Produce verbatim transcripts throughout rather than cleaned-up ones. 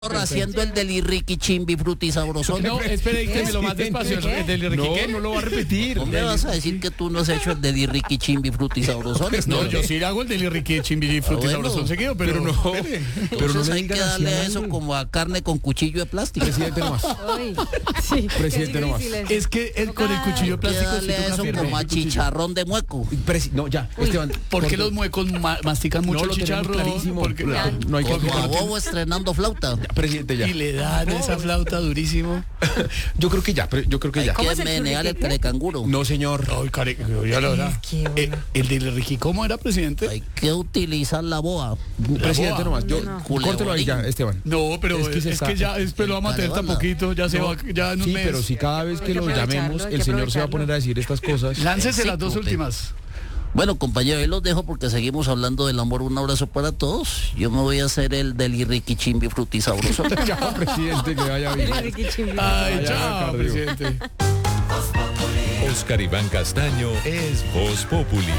haciendo el del Ricky Chimbi Fruti Sabrosón. No, espere, que me lo más despacio. ¿El del Ricky No, qué? no lo va a repetir. ¿No me vas a decir que tú no has hecho el del Ricky Chimbi Fruti Sabrosón? No, yo sí hago el del Ricky Chimbi Fruti bueno, Sabrosón seguido, pero, pero no. espere. Pero no Entonces le hay que digan así darle al eso aire. como a carne con cuchillo de plástico. Presidente nomás. Uy, sí, Presidente qué nomás. difícil Es que el, con el cuchillo Hay que plástico sí darle toca eso firme. como a chicharrón de mueco. Presi- no, ya, Esteban. ¿Por qué corte. los muecos ma- mastican mucho No, el lo tenemos chicharro? clarísimo. Porque- Ya, no hay que Como a bobo estrenando flauta. Presidente, ya. Y le dan esa flauta durísimo. Yo creo que ya, pero yo creo que Hay ya. que es el menear el churriquete? carecanguro. No, señor. Ay, care, ya lo era. Qué Eh, bola. el del Ricky, ¿cómo era, presidente? Hay que utilizar la boa. Presidente boa. nomás. Yo, No, no. córtelo ahí ya, Esteban. No, pero Es es que que, se está- ya es pelo amateur Vale, tan vale. poquito, ya se No, va, ya en un Sí, mes. pero si cada vez Hay que que lo aprovecharlo, llamemos, hay el que señor se va a aprovecharlo. poner a decir estas cosas. Láncese las dos Cíclope. últimas. Bueno, compañero, ahí los dejo porque seguimos hablando del amor. Un abrazo para todos. Yo me voy a hacer el del Ricky Chimbi Fruti Sabrosón. Ya, presidente, que vaya bien. El Ricky Chimbi. Ay, Vaya chao, cardio. presidente. Oscar Iván Castaño es Voz Populi.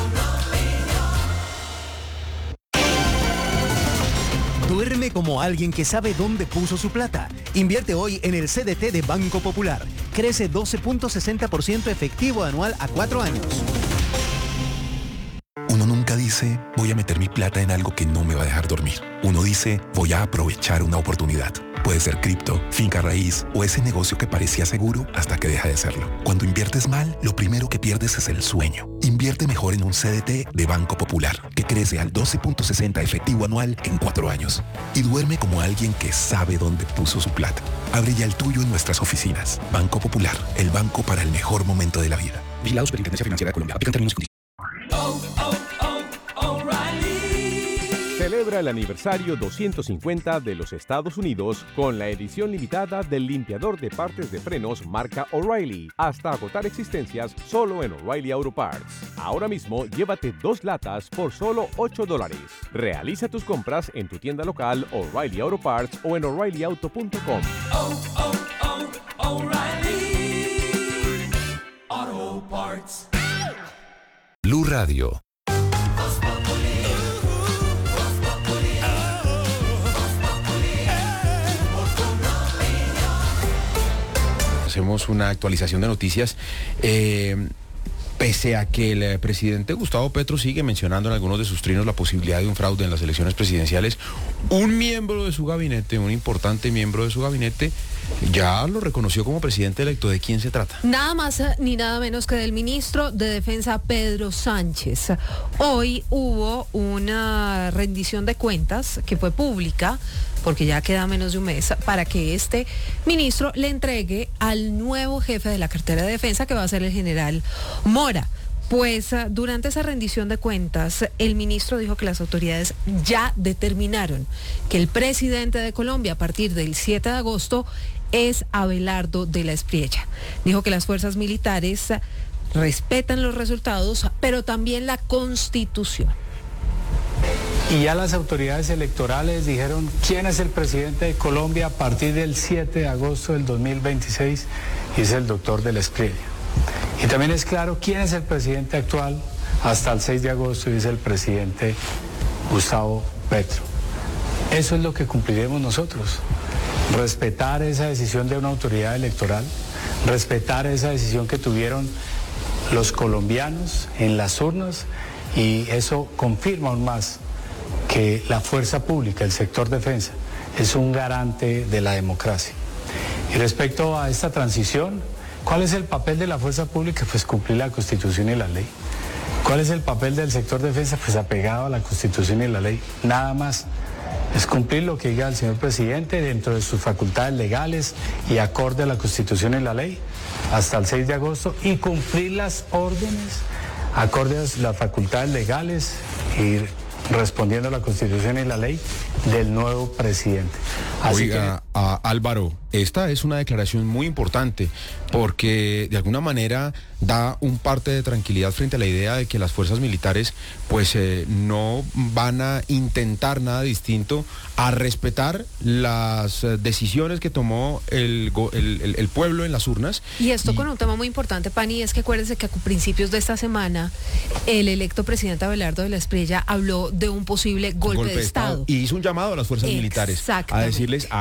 Duerme como alguien que sabe dónde puso su plata. Invierte hoy en el C D T de Banco Popular. Crece doce punto sesenta por ciento efectivo anual a cuatro años. Uno nunca dice, voy a meter mi plata en algo que no me va a dejar dormir. Uno dice, voy a aprovechar una oportunidad. Puede ser cripto, finca raíz o ese negocio que parecía seguro hasta que deja de serlo. Cuando inviertes mal, lo primero que pierdes es el sueño. Invierte mejor en un C D T de Banco Popular, que crece al doce punto sesenta efectivo anual en cuatro años. Y duerme como alguien que sabe dónde puso su plata. Abre ya el tuyo en nuestras oficinas. Banco Popular, el banco para el mejor momento de la vida. Vigilado Superintendencia Financiera de Colombia. Aplican términos y condiciones. Celebra el aniversario doscientos cincuenta de los Estados Unidos con la edición limitada del limpiador de partes de frenos marca O'Reilly, hasta agotar existencias solo en O'Reilly Auto Parts. Ahora mismo llévate dos latas por solo ocho dólares. Realiza tus compras en tu tienda local O'Reilly Auto Parts o en o'reilly auto punto com. Blue Radio. Hacemos una actualización de noticias. Eh, pese a que el eh, presidente Gustavo Petro sigue mencionando en algunos de sus trinos la posibilidad de un fraude en las elecciones presidenciales, un miembro de su gabinete, un importante miembro de su gabinete, ya lo reconoció como presidente electo. ¿De quién se trata? Nada más eh, ni nada menos que del ministro de Defensa Pedro Sánchez. Hoy hubo una rendición de cuentas que fue pública, porque ya queda menos de un mes, para que este ministro le entregue al nuevo jefe de la cartera de defensa, que va a ser el general Mora. Pues uh, durante esa rendición de cuentas, el ministro dijo que las autoridades ya determinaron que el presidente de Colombia a partir del siete de agosto es Abelardo de la Espriella. Dijo que las fuerzas militares uh, respetan los resultados, pero también la Constitución. Y ya las autoridades electorales dijeron quién es el presidente de Colombia a partir del siete de agosto del dos mil veintiséis, y es el doctor de la Espriella. Y también es claro quién es el presidente actual hasta el seis de agosto, y es el presidente Gustavo Petro. Eso es lo que cumpliremos nosotros, respetar esa decisión de una autoridad electoral, respetar esa decisión que tuvieron los colombianos en las urnas, y eso confirma aún más que la fuerza pública, el sector defensa, es un garante de la democracia. Y respecto a esta transición, ¿cuál es el papel de la fuerza pública? Pues cumplir la Constitución y la ley. ¿Cuál es el papel del sector defensa? Pues apegado a la Constitución y la ley, nada más. Es cumplir lo que diga el señor presidente dentro de sus facultades legales y acorde a la Constitución y la ley hasta el seis de agosto, y cumplir las órdenes acorde a las facultades legales y respondiendo a la Constitución y la ley del nuevo presidente. Así Oiga, que... a Álvaro, esta es una declaración muy importante porque de alguna manera da un parte de tranquilidad frente a la idea de que las fuerzas militares pues eh, no van a intentar nada distinto a respetar las eh, decisiones que tomó el, el, el, el pueblo en las urnas. Y esto y... con un tema muy importante, Pani, es que acuérdense que a principios de esta semana el electo presidente Abelardo de la Espriella habló de un posible golpe, golpe de, de Estado. Estado y hizo un llamado a las fuerzas militares a decirles